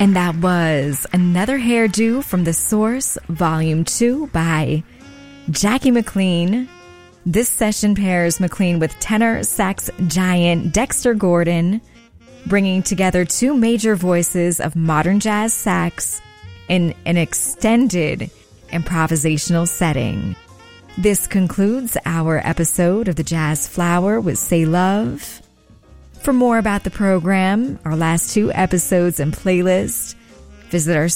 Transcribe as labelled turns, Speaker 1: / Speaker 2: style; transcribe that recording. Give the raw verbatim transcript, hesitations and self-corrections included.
Speaker 1: And that was Another Hairdo from The Source, Volume two by Jackie McLean. This session pairs McLean with tenor sax giant Dexter Gordon, bringing together two major voices of modern jazz sax in an extended improvisational setting. This concludes our episode of The Jazz Flower with Say Love. For more about the program, our last two episodes and playlist, visit our